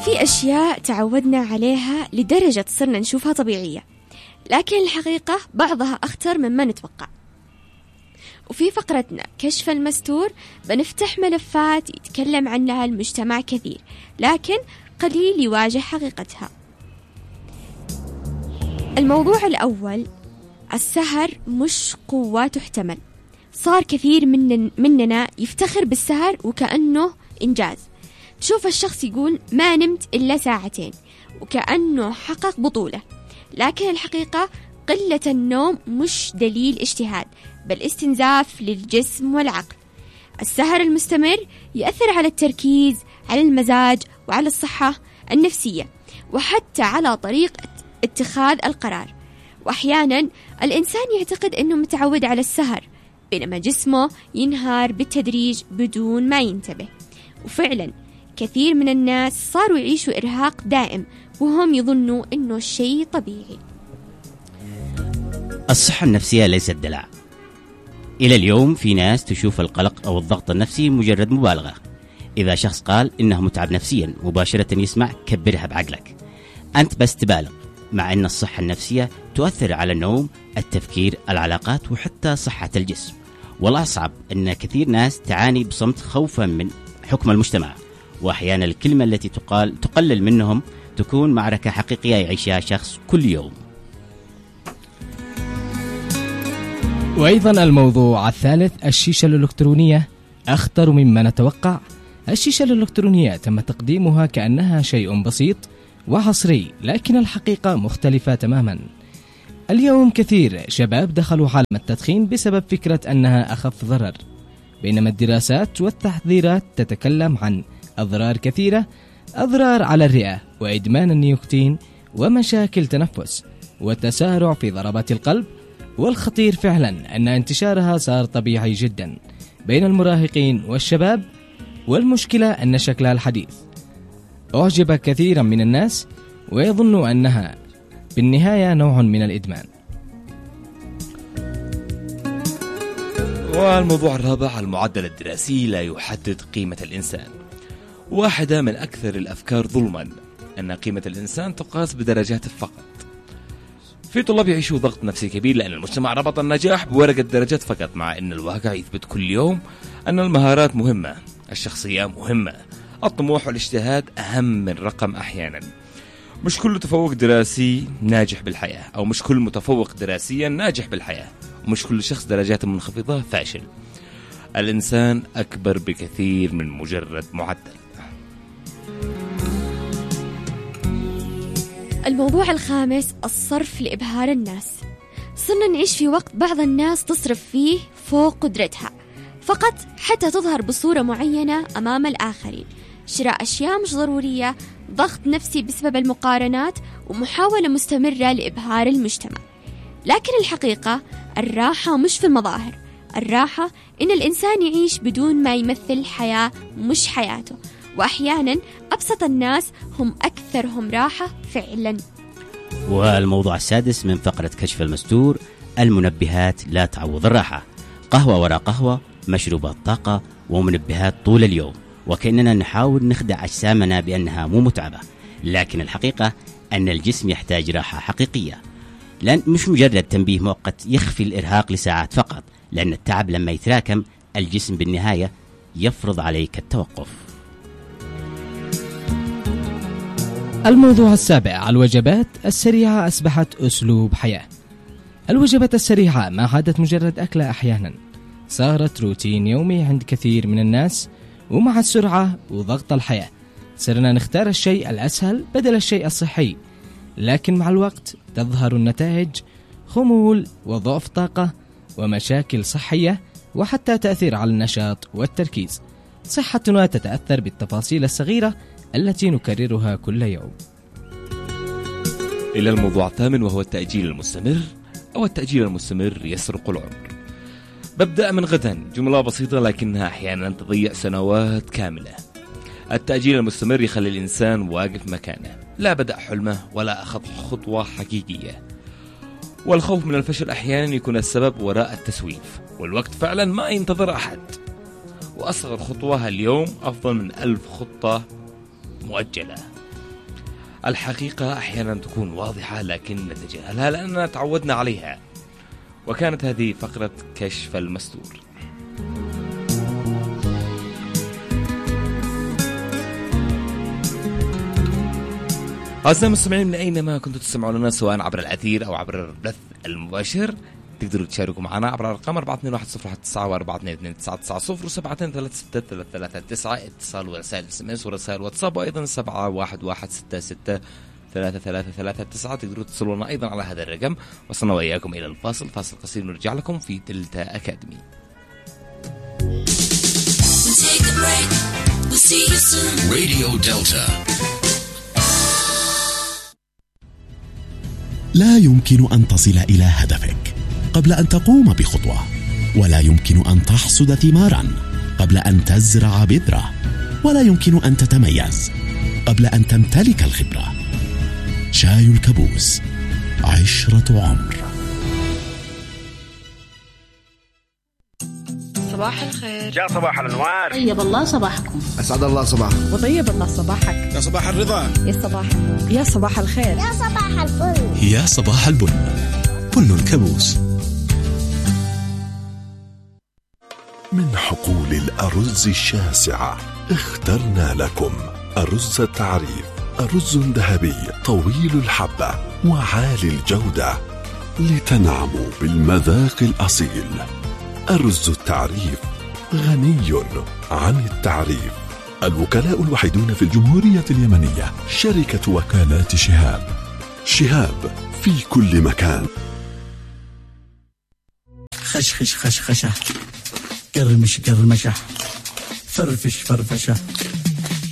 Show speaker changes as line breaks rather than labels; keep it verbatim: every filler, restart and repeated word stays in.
في أشياء تعودنا عليها لدرجة صرنا نشوفها طبيعية، لكن الحقيقة بعضها أخطر مما نتوقع. وفي فقرتنا كشف المستور بنفتح ملفات يتكلم عنها المجتمع كثير، لكن قليل يواجه حقيقتها. الموضوع الأول: السهر مش قوة تحتمل. صار كثير من مننا يفتخر بالسهر وكأنه إنجاز. تشوف الشخص يقول ما نمت إلا ساعتين وكأنه حقق بطولة، لكن الحقيقة قلة النوم مش دليل اجتهاد، بل استنزاف للجسم والعقل. السهر المستمر يأثر على التركيز، على المزاج، وعلى الصحة النفسية، وحتى على طريقة اتخاذ القرار. وأحيانا الإنسان يعتقد أنه متعود على السهر، بينما جسمه ينهار بالتدريج بدون ما ينتبه. وفعلا كثير من الناس صاروا يعيشوا إرهاق دائم وهم يظنوا أنه شيء طبيعي.
الصحة النفسية ليست دلع. إلى اليوم في ناس تشوف القلق أو الضغط النفسي مجرد مبالغة. إذا شخص قال إنه متعب نفسيا مباشرة يسمع كبرها بعقلك، أنت بس تبالغ، مع أن الصحة النفسية تؤثر على النوم، التفكير، العلاقات، وحتى صحة الجسم. والأصعب أن كثير ناس تعاني بصمت خوفا من حكم المجتمع، وأحيانا الكلمة التي تقال تقلل منهم تكون معركة حقيقية يعيشها شخص كل يوم.
وأيضا الموضوع الثالث: الشيشة الإلكترونية أخطر مما نتوقع. الشيشة الإلكترونية تم تقديمها كأنها شيء بسيط وعصري، لكن الحقيقة مختلفة تماما. اليوم كثير شباب دخلوا عالم التدخين بسبب فكرة أنها أخف ضرر، بينما الدراسات والتحذيرات تتكلم عن أضرار كثيرة: أضرار على الرئة، وإدمان النيكوتين، ومشاكل تنفس، وتسارع في ضربات القلب. والخطير فعلا أن انتشارها صار طبيعي جدا بين المراهقين والشباب، والمشكلة أن شكلها الحديث أعجب كثيرا من الناس ويظنوا أنها بالنهاية نوع من الإدمان.
والموضوع الرابع: المعدل الدراسي لا يحدد قيمة الإنسان. واحدة من أكثر الأفكار ظلما أن قيمة الإنسان تقاس بدرجاته فقط. في طلاب يعيشوا ضغط نفسي كبير لأن المجتمع ربط النجاح بورقة درجات فقط، مع أن الواقع يثبت كل يوم أن المهارات مهمة، الشخصية مهمة، الطموح والاجتهاد أهم من رقم. أحيانا مش كل متفوق دراسي ناجح بالحياة، أو مش كل متفوق دراسيا ناجح بالحياة، ومش كل شخص درجاته منخفضة فاشل. الإنسان أكبر بكثير من مجرد معدل.
الموضوع الخامس: الصرف لإبهار الناس. صرنا نعيش في وقت بعض الناس تصرف فيه فوق قدرتها فقط حتى تظهر بصورة معينة أمام الآخرين. شراء أشياء مش ضرورية، ضغط نفسي بسبب المقارنات، ومحاولة مستمرة لإبهار المجتمع. لكن الحقيقة الراحة مش في المظاهر، الراحة إن الإنسان يعيش بدون ما يمثل حياة مش حياته. وأحيانا أبسط الناس هم أكثرهم راحة فعلا.
والموضوع السادس من فقرة كشف المستور: المنبهات لا تعوض الراحة. قهوة وراء قهوة، مشروبات طاقة، ومنبهات طول اليوم، وكأننا نحاول نخدع أجسامنا بأنها مو متعبة، لكن الحقيقة أن الجسم يحتاج راحة حقيقية، لأن مش مجرد تنبيه مؤقت يخفي الإرهاق لساعات فقط، لأن التعب لما يتراكم الجسم بالنهاية يفرض عليك التوقف.
الموضوع السابع: الوجبات السريعة أصبحت أسلوب حياة. الوجبات السريعة ما عادت مجرد أكلة، أحيانا صارت روتين يومي عند كثير من الناس. ومع السرعة وضغط الحياة صرنا نختار الشيء الأسهل بدل الشيء الصحي، لكن مع الوقت تظهر النتائج: خمول، وضعف طاقة، ومشاكل صحية، وحتى تأثير على النشاط والتركيز. صحتنا تتأثر بالتفاصيل الصغيرة التي نكررها كل يوم.
إلى الموضوع الثامن، وهو التأجيل المستمر، أو التأجيل المستمر يسرق العمر. ببدأ من غدا، جملة بسيطة لكنها أحيانا تضيع سنوات كاملة. التأجيل المستمر يخلي الإنسان واقف مكانه، لا بدأ حلمه ولا أخذ خطوة حقيقية. والخوف من الفشل أحيانا يكون السبب وراء التسويف، والوقت فعلا ما ينتظر أحد. وأصغر خطوة اليوم أفضل من ألف خطة مؤجلة. الحقيقة أحيانا تكون واضحة لكن نتجاهلها لأننا تعودنا عليها. وكانت هذه فقرة كشف المستور. أعزائي المستمعين، من أينما كنتم تسمعوننا سواء عبر الأثير أو عبر البث المباشر، تقدروا تشاركوا معنا عبر الأرقام أربعة اثنين واحد صفر واحد تسعة وأربعة اثنين اثنين تسعة تسعة صفر وسبعة ثلاثة ستة ثلاثة ثلاثة تسعة، اتصال ورسائل اس ام اس ورسائل واتساب، وأيضا سبعة واحد واحد ستة ستة ثلاثة ثلاثة ثلاثة تسعة. تقدروا تتصلونا أيضا على هذا الرقم. وصلنا وإياكم إلى الفاصل، فاصل قصير نرجع لكم في دلتا أكاديمي.
راديو دلتا. لا يمكن أن تصل إلى هدفك قبل أن تقوم بخطوة، ولا يمكن أن تحصد ثمارا قبل أن تزرع بذرة، ولا يمكن أن تتميز قبل أن تمتلك الخبرة. شاي الكابوس، عشرة عمر.
صباح الخير.
يا صباح الأنوار.
طيب الله صباحكم.
أسعد الله صباحكم.
وطيب الله صباحك.
يا صباح الرضا.
يا صباح النور. يا صباح الخير.
يا صباح الفل.
يا صباح البن. بن الكابوس.
من حقول الأرز الشاسعة اخترنا لكم أرز التعريف، أرز ذهبي طويل الحبة وعالي الجودة لتنعموا بالمذاق الأصيل. أرز التعريف غني عن التعريف. الوكلاء الوحيدون في الجمهورية اليمنية شركة وكالات شهاب. شهاب في كل مكان.
خشخش خشخشة، قرمش قرمشة، فرفش فرفشة،